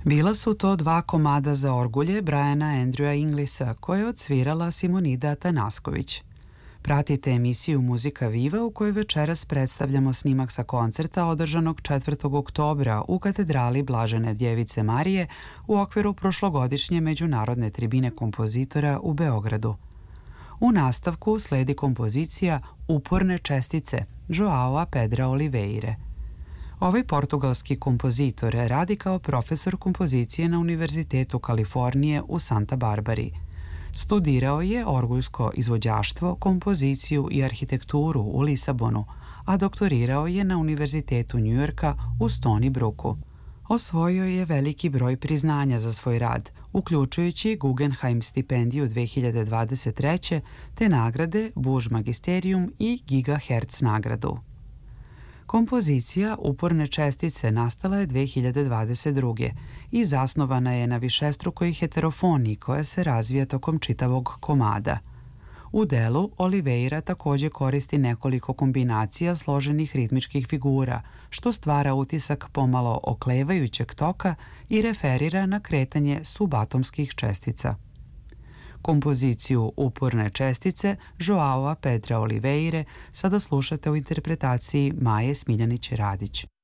Bila su to dva komada za orgulje Briana Andrewa Inglisa koje je odsvirala Simonida Atanasković. Pratite emisiju Muzika Viva u kojoj večeras predstavljamo snimak sa koncerta održanog 4. oktobra u katedrali Blažene Djevice Marije u okviru prošlogodišnje međunarodne tribine kompozitora u Beogradu. U nastavku sledi kompozicija Uporne čestice Joaoa Pedra Oliveire. Ovaj portugalski kompozitor radi kao profesor kompozicije na Univerzitetu Kalifornije u Santa Barbari. Studirao je orguljsko izvođaštvo, kompoziciju i arhitekturu u Lisabonu, a doktorirao je na Univerzitetu Njujorka u Stony Brooku. Osvojio je veliki broj priznanja za svoj rad, uključujući Guggenheim stipendiju 2023. te nagrade Bush Magisterium i Gigahertz nagradu. Kompozicija Uporne čestice nastala je 2022. i zasnovana je na višestrukoj heterofoniji koja se razvija tokom čitavog komada. U delu Oliveira također koristi nekoliko kombinacija složenih ritmičkih figura, što stvara utisak pomalo oklevajućeg toka i referira na kretanje subatomskih čestica. Kompoziciju Uporne čestice Joaoa Pedra Oliveire sada slušate u interpretaciji Maje Smiljanić-Radić.